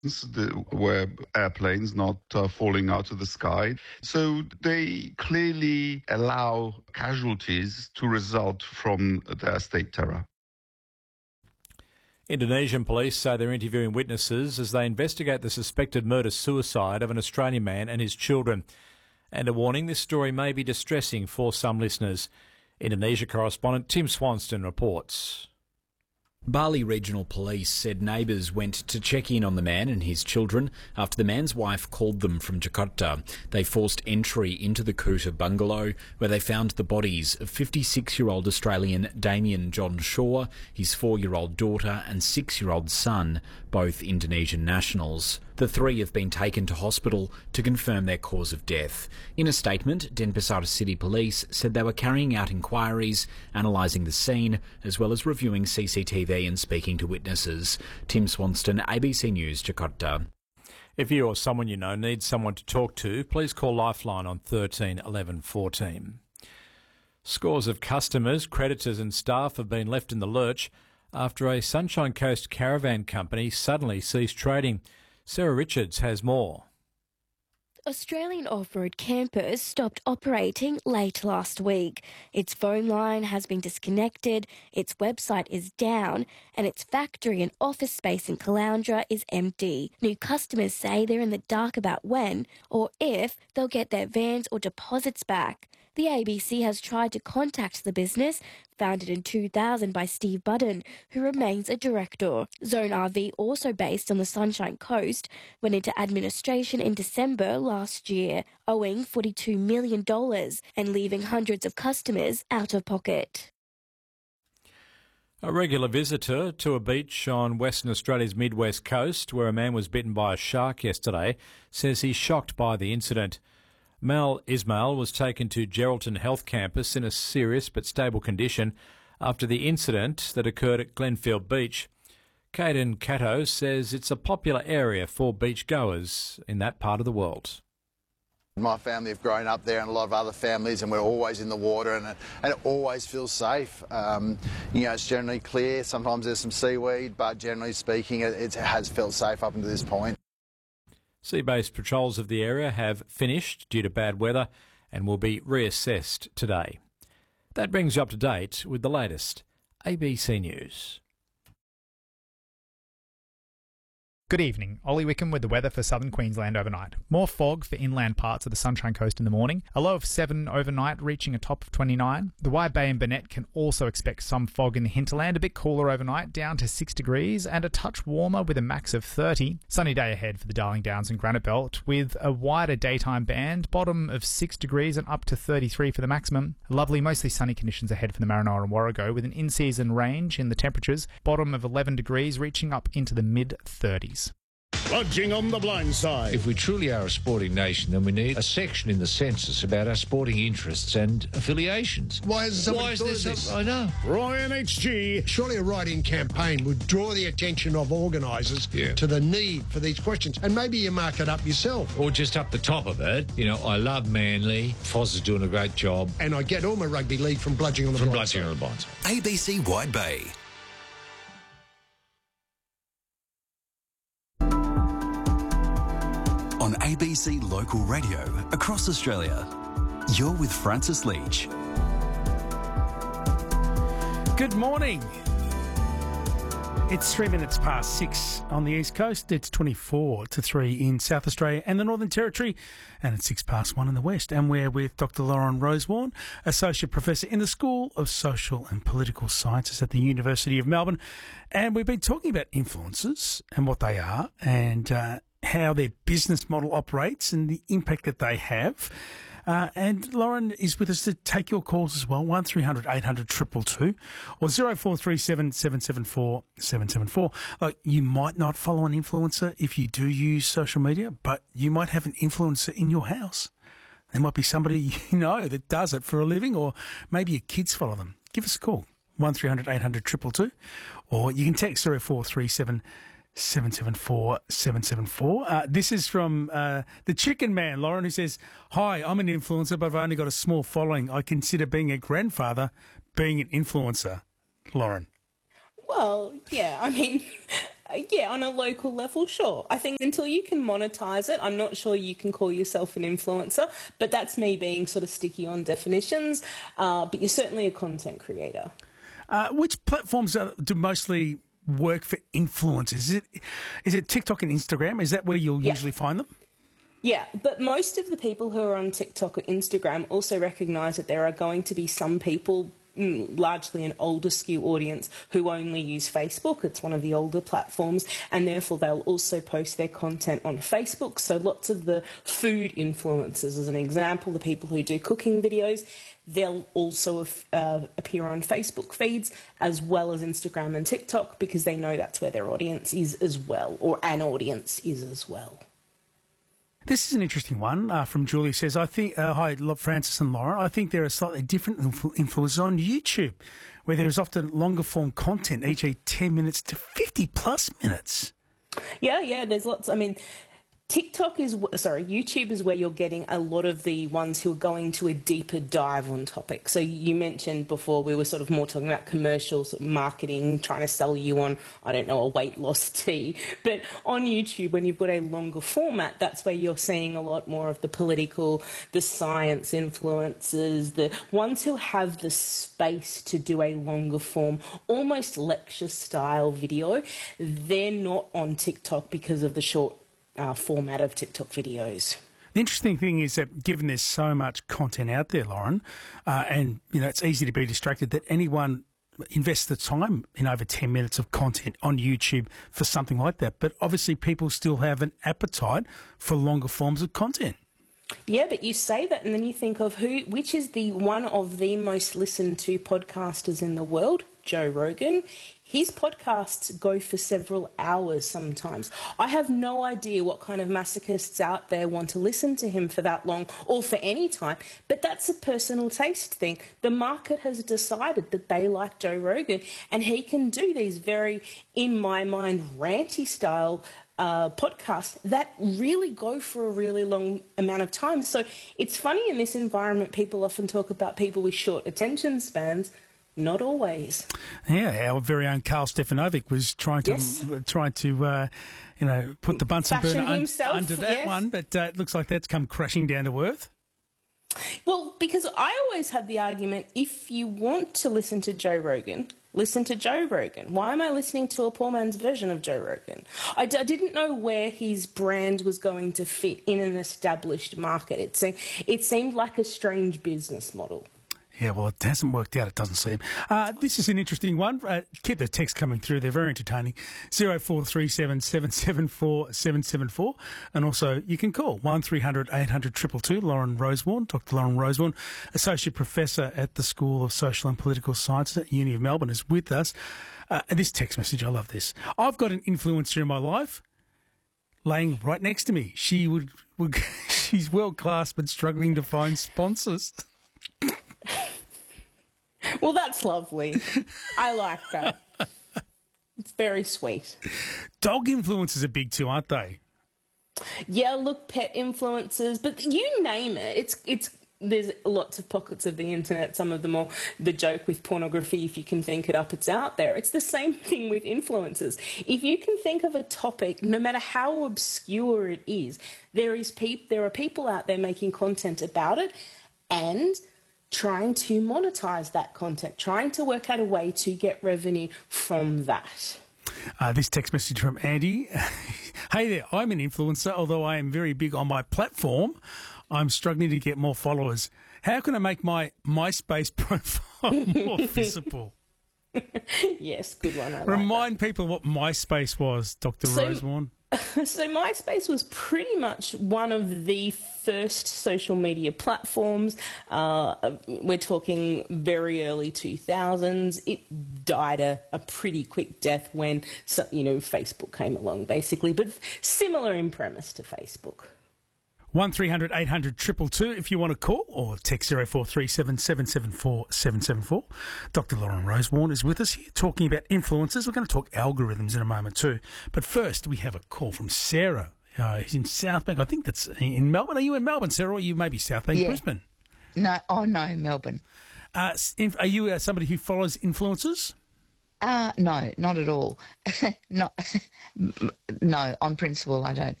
were airplanes not falling out of the sky. So they clearly allow casualties to result from their state terror. Indonesian police say they're interviewing witnesses as they investigate the suspected murder-suicide of an Australian man and his children. And a warning, this story may be distressing for some listeners. Indonesia correspondent Tim Swanston reports. Bali Regional Police said neighbours went to check in on the man and his children after the man's wife called them from Jakarta. They forced entry into the Kuta bungalow where they found the bodies of 56-year-old Australian Damien John Shaw, his 4-year-old daughter and 6-year-old son, both Indonesian nationals. The three have been taken to hospital to confirm their cause of death. In a statement, Denpasar City Police said they were carrying out inquiries, analysing the scene, as well as reviewing CCTV and speaking to witnesses. Tim Swanston, ABC News, Jakarta. If you or someone you know needs someone to talk to, please call Lifeline on 13 11 14. Scores of customers, creditors and staff have been left in the lurch after a Sunshine Coast caravan company suddenly ceased trading. Sarah Richards has more. Australian Off-Road Campers stopped operating late last week. Its phone line has been disconnected, its website is down, and its factory and office space in Caloundra is empty. New customers say they're in the dark about when or if they'll get their vans or deposits back. The ABC has tried to contact the business, founded in 2000 by Steve Budden, who remains a director. Zone RV, also based on the Sunshine Coast, went into administration in December last year, owing $42 million and leaving hundreds of customers out of pocket. A regular visitor to a beach on Western Australia's mid-west coast, where a man was bitten by a shark yesterday, says he's shocked by the incident. Mal Ismail was taken to Geraldton Health Campus in a serious but stable condition after the incident that occurred at Glenfield Beach. Caden Cato says it's a popular area for beachgoers in that part of the world. My family have grown up there and a lot of other families, and we're always in the water and it always feels safe. It's generally clear. Sometimes there's some seaweed, but generally speaking it has felt safe up until this point. Sea-based patrols of the area have finished due to bad weather and will be reassessed today. That brings you up to date with the latest ABC News. Good evening. Ollie Wickham with the weather for southern Queensland overnight. More fog for inland parts of the Sunshine Coast in the morning. A low of 7 overnight, reaching a top of 29. The Wide Bay and Burnett can also expect some fog in the hinterland. A bit cooler overnight, down to 6 degrees, and a touch warmer with a max of 30. Sunny day ahead for the Darling Downs and Granite Belt, with a wider daytime band. Bottom of 6 degrees and up to 33 for the maximum. Lovely, mostly sunny conditions ahead for the Maranoa and Warrego, with an in-season range in the temperatures. Bottom of 11 degrees, reaching up into the mid-30s. Lodging on the blind side. If we truly are a sporting nation, then we need a section in the census about our sporting interests and affiliations. Why is this? I know. Ryan HG. Surely a write-in campaign would draw the attention of organisers to the need for these questions, and maybe you mark it up yourself. Or just up the top of it, I love Manly. Foz is doing a great job. And I get all my rugby league from Bludging on the Blind Side. ABC Wide Bay. On ABC Local Radio across Australia, you're with Francis Leach. Good morning. It's 3 minutes past 6 on the East Coast. It's 24 to 3 in South Australia and the Northern Territory. And it's 6 past 1 in the West. And we're with Dr. Lauren Rosewarne, Associate Professor in the School of Social and Political Sciences at the University of Melbourne. And we've been talking about influencers and what they are and how their business model operates and the impact that they have. And Lauren is with us to take your calls as well, 1300 800 222 or 0437 774 774. You might not follow an influencer if you do use social media, but you might have an influencer in your house. There might be somebody you know that does it for a living, or maybe your kids follow them. Give us a call, 1300 800 222, or you can text 0437 774 774. This is from the Chicken Man, Lauren, who says, "Hi, I'm an influencer, but I've only got a small following. I consider being a grandfather being an influencer." Lauren. Well, yeah, I mean, Yeah, on a local level, sure. I think until you can monetize it, I'm not sure you can call yourself an influencer, but that's me being sort of sticky on definitions. But you're certainly a content creator. Which platforms do mostly work for influencers? Is it TikTok and Instagram? Is that where you'll usually find them? Yeah, but most of the people who are on TikTok or Instagram also recognise that there are going to be some people, largely an older skew audience, who only use Facebook. It's one of the older platforms, and therefore they'll also post their content on Facebook. So lots of the food influencers, as an example, the people who do cooking videos, they'll also appear on Facebook feeds as well as Instagram and TikTok, because they know that's where their audience is as well, or an audience is as well. This is an interesting one from Julie. Says, I think, hi, Francis and Lauren, I think there are slightly different influences on YouTube, where there is often longer form content, e.g. 10 minutes to 50 plus minutes. Yeah, there's lots. I mean, YouTube is where you're getting a lot of the ones who are going to a deeper dive on topics. So you mentioned before, we were sort of more talking about commercials, marketing, trying to sell you on, I don't know, a weight loss tea. But on YouTube, when you've got a longer format, that's where you're seeing a lot more of the political, the science influencers, the ones who have the space to do a longer form, almost lecture style video. They're not on TikTok because of the short format of TikTok videos. The interesting thing is that given there's so much content out there, Lauren, and it's easy to be distracted, that anyone invests the time in over 10 minutes of content on YouTube for something like that. But obviously people still have an appetite for longer forms of content. Yeah, but you say that and then you think of which is the one of the most listened to podcasters in the world, Joe Rogan. His podcasts go for several hours sometimes. I have no idea what kind of masochists out there want to listen to him for that long or for any time, but that's a personal taste thing. The market has decided that they like Joe Rogan, and he can do these very, in my mind, ranty style podcasts that really go for a really long amount of time. So it's funny, in this environment, people often talk about people with short attention spans. Not always. Yeah, our very own Carl Stefanovic was trying to put the Bunsen burner under that one, but it looks like that's come crashing down to earth. Well, because I always had the argument, if you want to listen to Joe Rogan, listen to Joe Rogan. Why am I listening to a poor man's version of Joe Rogan? I didn't know where his brand was going to fit in an established market. It seemed like a strange business model. Yeah, well, it hasn't worked out, it doesn't seem. This is an interesting one. Keep the text coming through. They're very entertaining. 0437 774 774. And also, you can call 1300 800 222. Lauren Rosewarne, Dr. Lauren Rosewarne, Associate Professor at the School of Social and Political Sciences at Uni of Melbourne, is with us. This text message, I love this. I've got an influencer in my life laying right next to me. She's world-class but struggling to find sponsors. Well, that's lovely. I like that. It's very sweet. Dog influencers are big too, aren't they? Yeah, look, pet influencers, but you name it. There's lots of pockets of the internet. Some of them are the joke with pornography. If you can think it up, it's out there. It's the same thing with influencers. If you can think of a topic, no matter how obscure it is, there are people out there making content about it and trying to monetize that content, trying to work out a way to get revenue from that. This text message from Andy. Hey there, I'm an influencer, although I am very big on my platform. I'm struggling to get more followers. How can I make my MySpace profile more visible? Yes, good one. Remind people what MySpace was, Dr. Rosewarne. So MySpace was pretty much one of the first social media platforms. We're talking very early 2000s. It died a pretty quick death when, Facebook came along, basically, but similar in premise to Facebook. 1300 800 222 if you want to call, or text 0437 774 774. Dr. Lauren Rosewarne is with us here talking about influencers. We're going to talk algorithms in a moment too. But first, we have a call from Sarah. He's in Southbank. I think that's in Melbourne. Are you in Melbourne, Sarah, or you maybe Southbank, Brisbane? No, Melbourne. Are you somebody who follows influencers? No, not at all. No, on principle, I don't.